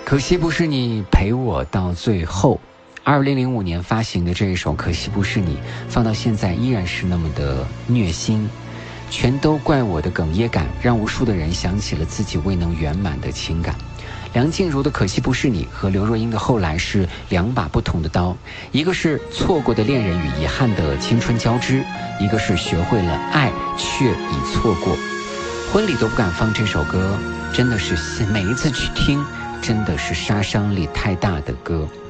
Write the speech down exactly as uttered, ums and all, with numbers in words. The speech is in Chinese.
可惜不是你陪我到最后。二零零五年发行的这一首《可惜不是你》，放到现在依然是那么的虐心。全都怪我的哽咽感，让无数的人想起了自己未能圆满的情感。梁静茹的《可惜不是你》和刘若英的《后来》是两把不同的刀，一个是错过的恋人与遗憾的青春交织，一个是学会了爱却已错过。婚礼都不敢放这首歌，真的是每一次去听真的是杀伤力太大的歌。